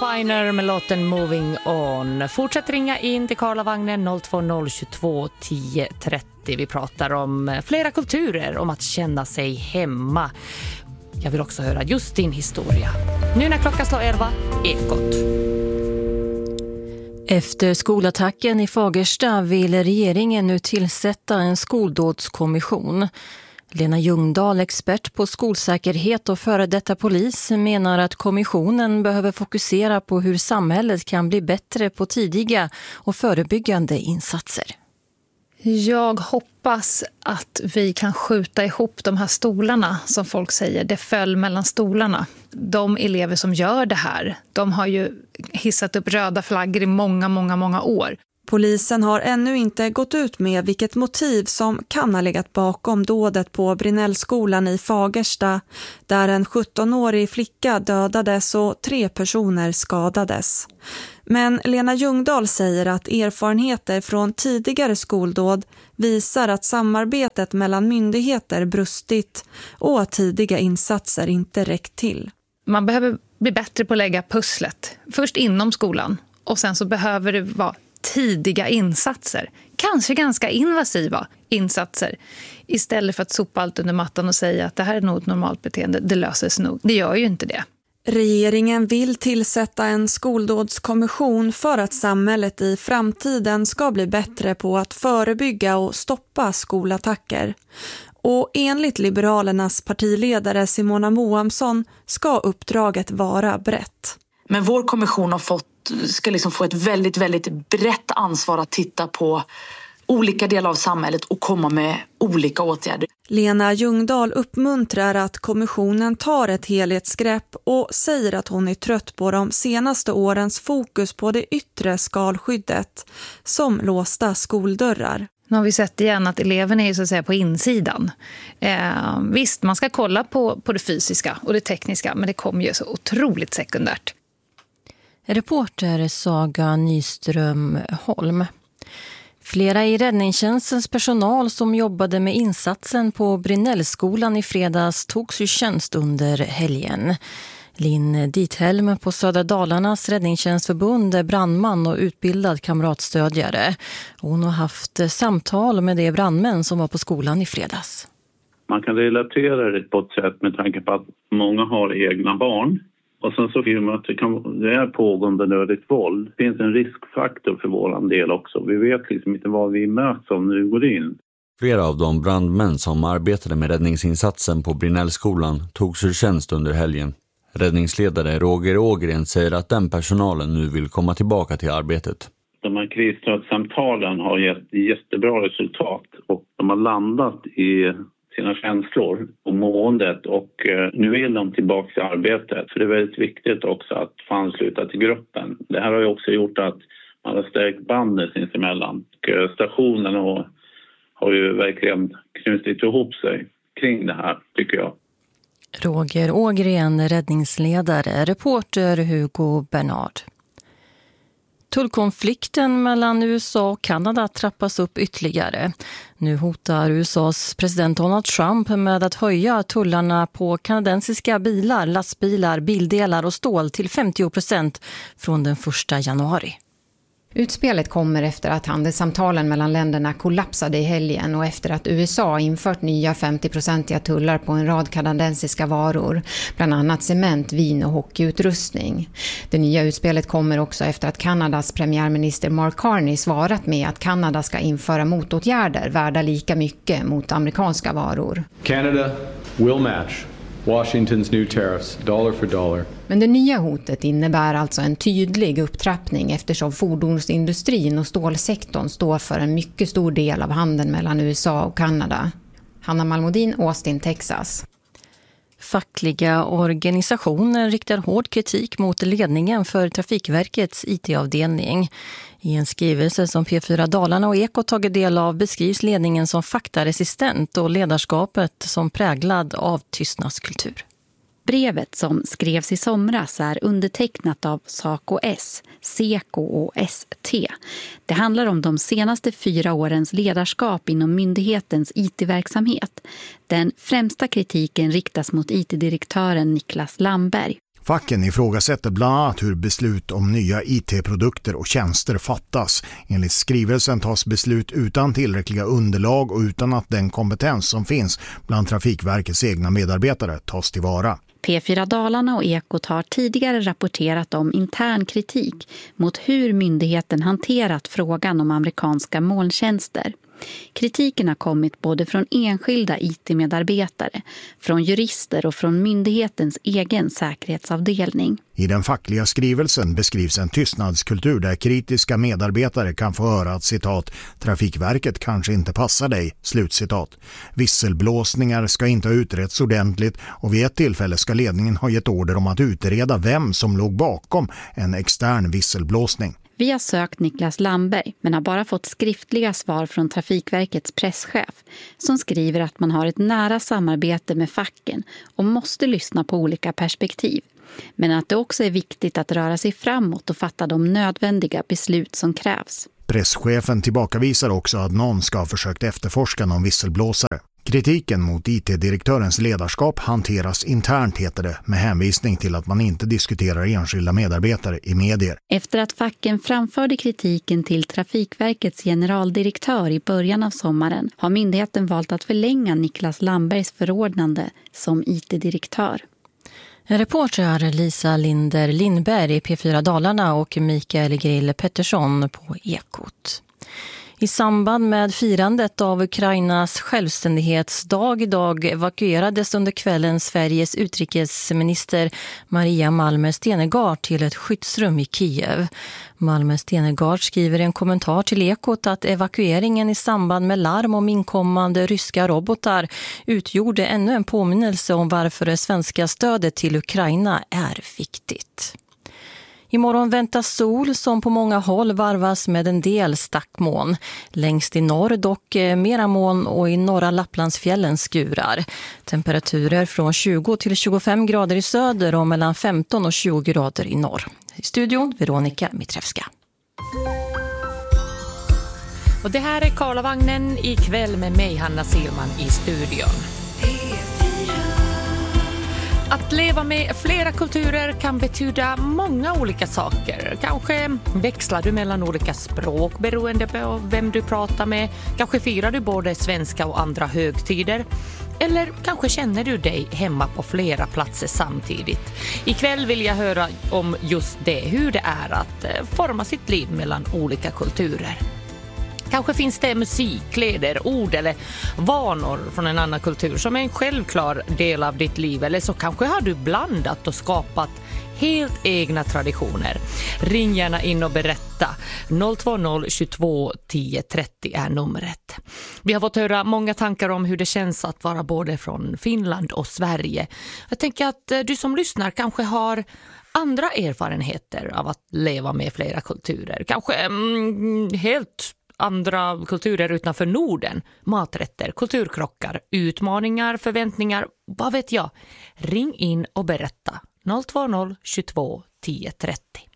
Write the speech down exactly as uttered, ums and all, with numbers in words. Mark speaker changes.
Speaker 1: Finer med låten Moving On. Fortsätt ringa in till Karlavagnen noll två noll tjugotvå tio trettio. Vi pratar om flera kulturer, om att känna sig hemma. Jag vill också höra just din historia. Nu när klockan slår elva, Ekot.
Speaker 2: Efter skolattacken i Fagersta vill regeringen nu tillsätta en skoldådskommission. Lena Ljungdahl, expert på skolsäkerhet och före detta polis, menar att kommissionen behöver fokusera på hur samhället kan bli bättre på tidiga och förebyggande insatser.
Speaker 3: Jag hoppas att vi kan skjuta ihop de här stolarna, som folk säger. Det föll mellan stolarna. De elever som gör det här, de har ju hissat upp röda flaggor i många, många, många år.
Speaker 4: Polisen har ännu inte gått ut med vilket motiv som kan ha legat bakom dådet på Brinnellskolan i Fagersta, där en sjuttonårig flicka dödades och tre personer skadades. Men Lena Ljungdahl säger att erfarenheter från tidigare skoldåd visar att samarbetet mellan myndigheter brustit och att tidiga insatser inte räckt till.
Speaker 3: Man behöver bli bättre på att lägga pusslet. Först inom skolan och sen så behöver det vara tidiga insatser. Kanske ganska invasiva insatser. Istället för att sopa allt under mattan och säga att det här är nog ett normalt beteende. Det löser sig nog. Det gör ju inte det.
Speaker 4: Regeringen vill tillsätta en skoldådskommission för att samhället i framtiden ska bli bättre på att förebygga och stoppa skolattacker. Och enligt Liberalernas partiledare Simona Moamsson ska uppdraget vara brett.
Speaker 5: Men vår kommission har fått, ska liksom få ett väldigt, väldigt brett ansvar att titta på olika delar av samhället och komma med olika åtgärder.
Speaker 4: Lena Ljungdahl uppmuntrar att kommissionen tar ett helhetsgrepp och säger att hon är trött på de senaste årens fokus på det yttre skalskyddet, som låsta skoldörrar.
Speaker 3: Nu har vi sett igen att eleverna är så att säga på insidan. Eh, visst, man ska kolla på, på det fysiska och det tekniska, men det kommer ju så otroligt sekundärt.
Speaker 2: Reporter Saga Nyström Holm. Flera i räddningstjänstens personal som jobbade med insatsen på Brinnellskolan i fredags togs ur tjänst under helgen. Linn Dithelm på Södra Dalarnas räddningstjänstförbund är brandman och utbildad kamratstödjare. Hon har haft samtal med de brandmän som var på skolan i fredags.
Speaker 6: Man kan relatera det på ett sätt med tanke på att många har egna barn. Och sen så vill man att det, kan, det är pågående nödigt våld. Det finns en riskfaktor för våran del också. Vi vet liksom inte vad vi möts om när vi går in.
Speaker 7: Flera av de brandmän som arbetade med räddningsinsatsen på Brinnellskolan togs ur tjänst under helgen. Räddningsledare Roger Ågren säger att den personalen nu vill komma tillbaka till arbetet.
Speaker 6: De här krisstödssamtalen har gett jättebra resultat och de har landat i sina känslor och måendet och nu vill de tillbaka till arbetet. För det är väldigt viktigt också att få ansluta till gruppen. Det här har ju också gjort att man har stärkt bandet sinsemellan. Och stationen har, har ju verkligen knutit ihop sig kring det här, tycker jag.
Speaker 2: Roger Ågren, räddningsledare, reporter Hugo Bernard. Tullkonflikten mellan U S A och Kanada trappas upp ytterligare. Nu hotar U S A:s president Donald Trump med att höja tullarna på kanadensiska bilar, lastbilar, bildelar och stål till femtio procent från den första januari.
Speaker 8: Utspelet kommer efter att handelssamtalen mellan länderna kollapsade i helgen och efter att U S A infört nya femtio-procentiga tullar på en rad kanadensiska varor, bland annat cement, vin och hockeyutrustning. Det nya utspelet kommer också efter att Kanadas premiärminister Mark Carney svarat med att Kanada ska införa motåtgärder värda lika mycket mot amerikanska varor.
Speaker 9: Canada will match Washington's new tariffs dollar for dollar.
Speaker 8: Men det nya hotet innebär alltså en tydlig upptrappning eftersom fordonsindustrin och stålsektorn står för en mycket stor del av handeln mellan U S A och Kanada. Hanna Malmodin, Austin, Texas.
Speaker 2: Fackliga organisationer riktar hård kritik mot ledningen för Trafikverkets I T-avdelning. I en skrivelse som P fyra Dalarna och Eko tagit del av beskrivs ledningen som faktaresistent och ledarskapet som präglad av tystnadskultur.
Speaker 10: Brevet som skrevs i somras är undertecknat av SACO S, SECO och S T. Det handlar om de senaste fyra årens ledarskap inom myndighetens I T-verksamhet. Den främsta kritiken riktas mot I T-direktören Niklas Lamberg.
Speaker 11: Facken ifrågasätter bland annat hur beslut om nya I T-produkter och tjänster fattas. Enligt skrivelsen tas beslut utan tillräckliga underlag och utan att den kompetens som finns bland Trafikverkets egna medarbetare tas tillvara.
Speaker 10: P fyra Dalarna och Ekot har tidigare rapporterat om intern kritik mot hur myndigheten hanterat frågan om amerikanska molntjänster. Kritiken har kommit både från enskilda I T-medarbetare, från jurister och från myndighetens egen säkerhetsavdelning.
Speaker 11: I den fackliga skrivelsen beskrivs en tystnadskultur där kritiska medarbetare kan få höra att citat Trafikverket kanske inte passar dig, slutcitat. Visselblåsningar ska inte ha utretts ordentligt och vid ett tillfälle ska ledningen ha gett order om att utreda vem som låg bakom en extern visselblåsning.
Speaker 10: Vi har sökt Niklas Lamberg men har bara fått skriftliga svar från Trafikverkets presschef som skriver att man har ett nära samarbete med facken och måste lyssna på olika perspektiv. Men att det också är viktigt att röra sig framåt och fatta de nödvändiga beslut som krävs.
Speaker 11: Presschefen tillbakavisar också att någon ska ha försökt efterforska någon visselblåsare. Kritiken mot I T-direktörens ledarskap hanteras internt, heter det, med hänvisning till att man inte diskuterar enskilda medarbetare i medier.
Speaker 10: Efter att facken framförde kritiken till Trafikverkets generaldirektör i början av sommaren har myndigheten valt att förlänga Niklas Lambergs förordnande som I T-direktör.
Speaker 2: En reporter Lisa Linder Lindberg i P fyra Dalarna och Mikael Grill Pettersson på Ekot. I samband med firandet av Ukrainas självständighetsdag idag evakuerades under kvällen Sveriges utrikesminister Maria Malmer Stenergard till ett skyddsrum i Kiev. Malmer Stenergard skriver i en kommentar till Ekot att evakueringen i samband med larm om inkommande ryska robotar utgjorde ännu en påminnelse om varför det svenska stödet till Ukraina är viktigt. Imorgon väntas sol som på många håll varvas med en del stackmoln. Längst i norr dock mera moln och i norra Lapplandsfjällen skurar. Temperaturer från tjugo till tjugofem grader i söder och mellan femton och tjugo grader i norr. I studion Veronica Mitrevska.
Speaker 1: Och det här är Karlavagnen ikväll med mig, Hanna Silman, i studion. Att leva med flera kulturer kan betyda många olika saker. Kanske växlar du mellan olika språk beroende på vem du pratar med. Kanske firar du både svenska och andra högtider. Eller kanske känner du dig hemma på flera platser samtidigt. Ikväll vill jag höra om just det, hur det är att forma sitt liv mellan olika kulturer. Kanske finns det musik, kläder, ord eller vanor från en annan kultur som är en självklar del av ditt liv. Eller så kanske har du blandat och skapat helt egna traditioner. Ring gärna in och berätta. noll två noll tjugotvå tio trettio är numret. Vi har fått höra många tankar om hur det känns att vara både från Finland och Sverige. Jag tänker att du som lyssnar kanske har andra erfarenheter av att leva med flera kulturer. Kanske mm, helt andra kulturer utanför Norden, maträtter, kulturkrockar, utmaningar, förväntningar, vad vet jag. Ring in och berätta. noll två noll tjugotvå tio trettio.